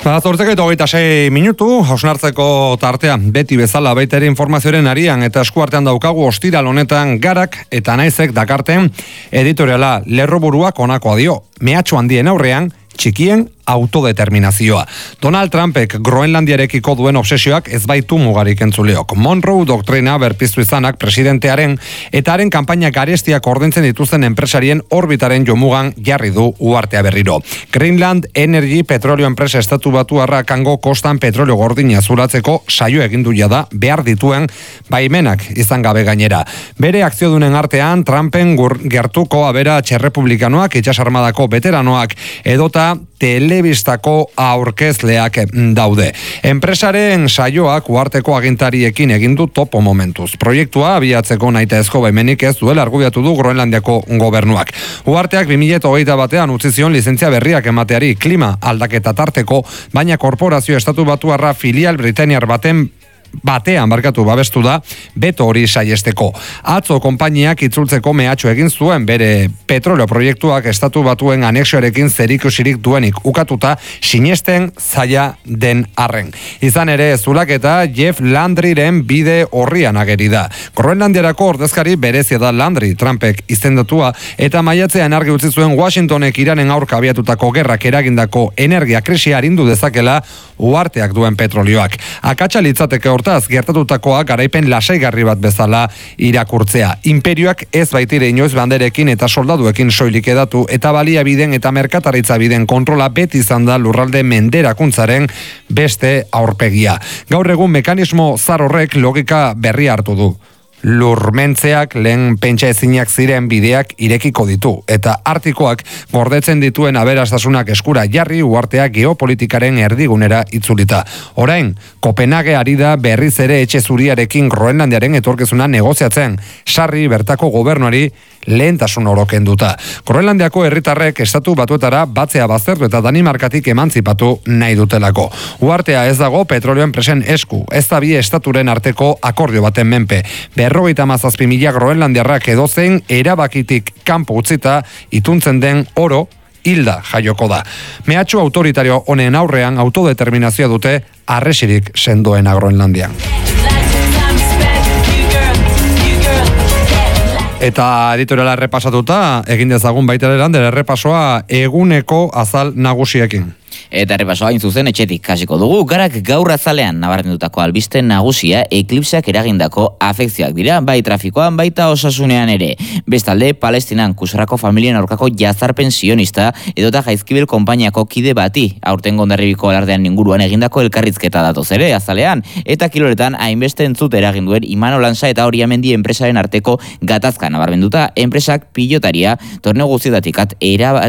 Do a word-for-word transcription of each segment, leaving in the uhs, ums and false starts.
Zortzeko eta hogeita sei minutu, hausnartzeko tartea, beti bezala baita ere informazioaren arian eta eskuartean daukagu ostiral honetan Garak eta Naizek dakarten editoriala lerroburuak honakoa dio, mehatxu handien aurrean, txikien autodeterminazioa. Donald Trumpek Groenlandiarekiko duen obsesioak ez baitu mugarik entzuleok. Monroe doktrina berpiztu izanak presidentearen eta haren kanpaina garestiak ordaintzen dituzten enpresarien orbitaren jomugan jarri du uhartea berriro. Greenland Energy petrolio enpresa estatu batuarra kango kostan petrolio gordina zulatzeko saio egin du jada behar dituen baimenak izan gabe gainera. Bere akziodunen artean Trumpen gertuko aberats errepublikanoak, itsasarmadako veteranoak edota telebistako aurkezleak daude. Enpresaren saioak uharteko agintariekin egin du topo momentuz. Proiektua abiatzeko nahitaezko baimenik ez duela argudiatu du Groenlandiako gobernuak. Uharteak bi mila hogeita batean utzi zion lizentzia berriak emateari klima aldaketa tarteko, baina korporazio estatu batuarra filial britainiar baten batean barkatu babestu da beto hori saiesteko. Atzo konpainiak itzultzeko mehatxu egin zuen bere petrolio proiektuak estatu batuen anexioarekin zerikusirik duenik ukatuta sinesten zaila den arren. Izan ere zulaketa Jeff Landryren bide horrian ageri da. Groenlandiarako ordezkari berezia da Landry, Trumpek izendatua eta maiatzean argi utzi zuen Washingtonek Iranen aurka abiatutako gerrak eragindako energia krisia arindu dezakela uharteak duen petrolioak. Akatsa litzateke hortaz gertatutakoa garaipen lasaigarri bat bezala irakurtzea. Imperioak ez baitire inoiz banderekin eta soldaduekin soilik edatu eta baliabideen eta merkataritza bideen kontrola beti izan da lurralde menderakuntzaren beste aurpegia. Gaur egun mekanismo zar horrek logika berri hartu du. Lurmentzeak lehen pentsa ezinak ziren bideak irekiko ditu eta artikoak gordetzen dituen aberastasunak eskura jarri uhartea geopolitikaren erdigunera itzulita. Orain, Kopenhague ari da berriz ere etxe zuriarekin Groenlandiaren etorkizuna negoziatzen, sarri bertako gobernuari lehentasun oroken duta. Groenlandiako herritarrek estatu batuetara batzea baztertu eta Danimarkatik emantzipatu nahi dutelako. Uhartea ez dago petrolio enpresen esku, ez da bi estaturen arteko akordio baten menpe. Berrogeita hamazazpi mila Groenlandiarrak edozein erabakitik kanpo utzita ituntzen den oro hilda jaioko da. Mehatxu autoritario honen aurrean autodeterminazioa dute harresirik sendoena Groenlandian. Eta editoriala errepasatuta, egin dezagun baita ere errepasoa eguneko azal nagusiekin. Eta errepasoa hain zuzen etxetik hasiko dugu. Garak gaur azalean nabarmendutako albiste nagusia eklipseak eragindako afekzioak dira, bai trafikoan baita osasunean ere. Bestalde, Palestinan kusarrako familien aurkako jazarpen sionista edota Jaizkibel konpainiako kide bati aurtengo Hondarribiko alardean inguruan egindako elkarrizketa datoz ere azalean, eta kiloretan hainbeste entzut eraginduen Imano Lansa eta Oriamendi enpresaren arteko gatazka nabarmenduta, enpresak pilotaria torneo guztietatik at era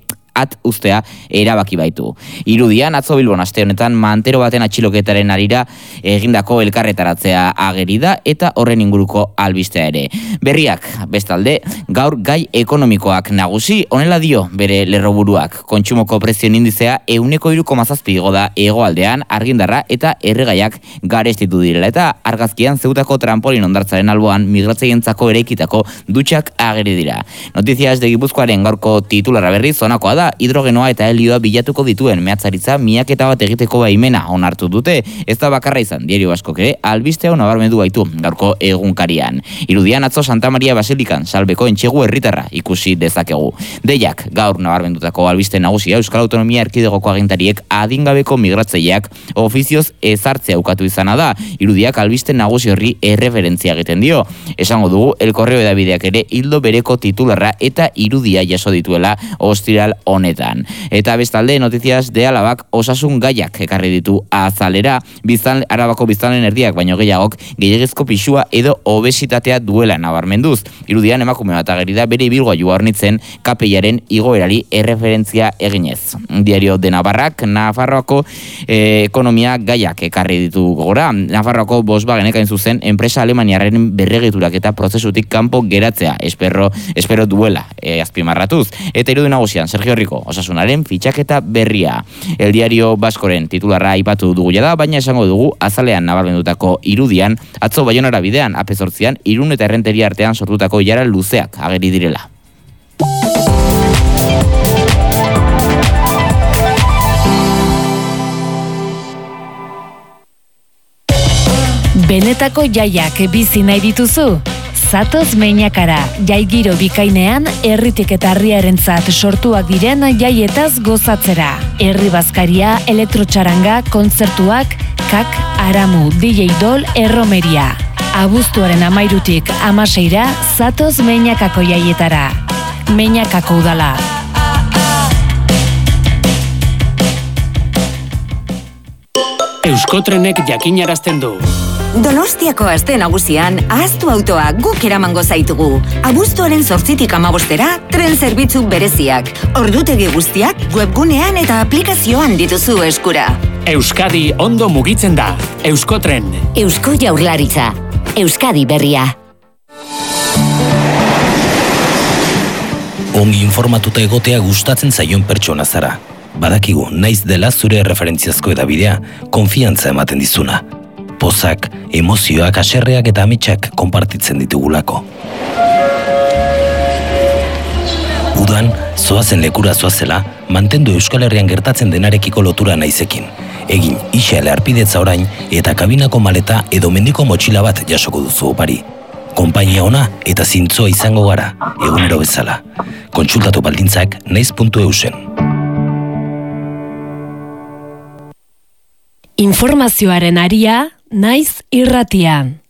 at ustea erabaki baitu. Irudian, atzo Bilbon aste honetan mantero baten atxiloketaren arira egindako elkarretaratzea ageri da eta horren inguruko albistea ere. Berriak, bestalde, gaur gai ekonomikoak nagusi, honela dio bere lerroburuak. Kontsumoko prezioen indizea ehuneko hiru koma zazpi igo da hegoaldean argindarra eta erregaiak garestitu direla eta argazkian Zeutako trampolin hondartzaren alboan migratzaientzako eraikitako dutxak ageri dira. Noticias de Gipuzkoaren gaurko titularra berriz honakoa da, hidrogenoa eta helioa bilatuko dituen mehatzaritza miaketa bat egiteko baimena onartu dute. Ez da bakarra izan, Diario Baskok ere albiste hau nabarmendu baitu gaurko egunkarian. Irudian atzo Santa Maria Basilikan salbeko entxegu herritarra ikusi dezakegu. Deiak gaur nabarmendutako albiste nagusia Euskal Autonomia Erkidegoko agintariek adingabeko migratzaileak ofizioz ezartzea ukatu izana da. Irudiak albiste nagusi horri erreferentzia egiten dio. Esango dugu El Correo edabideak ere hildo bereko titularra eta irudia jaso dituela ostiral honetan. Eta bestalde, Noticias de Alabak osasun gaiak ekarri ditu azalera, biztan, Arabako biztanleen erdiak baino gehiagok gehiagizko pixua edo obesitatea duela nabarmenduz. Irudian emakume bat ageri da bere ibilgailua hornitzen kapeiaren igoerari erreferentzia eginez. Diario de Navarrak, Nafarroako eh, ekonomia gaiak ekarri ditu gora. Nafarroako Volkswagen ekain zuzen enpresa alemaniarren berregiturak eta prozesutik kanpo geratzea espero, espero duela eh, azpimarratuz. Eta irudi nagusian, Sergio Rico, osasunaren fitxaketa berria. El Diario Baskoren titularra aipatu dugu jada, baina esango dugu azalean nabarmendutako irudian, atzo Baionara bidean, A P zortzian, Irun eta Errenteria artean sortutako ilara luzeak ageri direla. benetako jaiak bizi nahi dituzu? Zatoz Meinakara, jai giro bikainean, herritik eta herriarentzat sortuak diren jaietaz gozatzera. Herri bazkaria, elektrotxaranga, kontzertuak, kak, aramu, D J Dol, erromeria. Abuztuaren amairutik amaseira, Zatoz Meinakako jaietara. Meinakako udala. Euskotrenek jakinarazten du. Donostiako aste nagusian, ahaztu autoa guk eramango zaitugu. Abuztuaren zortzitik amabostera, tren zerbitzu bereziak. Ordutegi guztiak webgunean eta aplikazioan dituzu eskura. Euskadi ondo mugitzen da. Euskotren. Eusko Jaurlaritza. Euskadi berria. Ongi informatuta egotea gustatzen zaion pertsona zara. Badakigu, naiz dela zure referentziazko edabidea, konfiantza ematen dizuna. Pozak, emozioak, haserreak eta ametsak konpartitzen ditugulako. Udan, zoazen lekura zoazela, mantendu Euskal Herrian gertatzen denarekiko lotura naizekin. Egin, isale arpidetza orain eta kabinako maleta edo mendiko motxila bat jasoko duzu opari. Konpainia ona eta zintzoa izango gara, egunero bezala. Kontsultatu baldintzak naiz puntu eusen. Informazioaren aria, naiz irratian.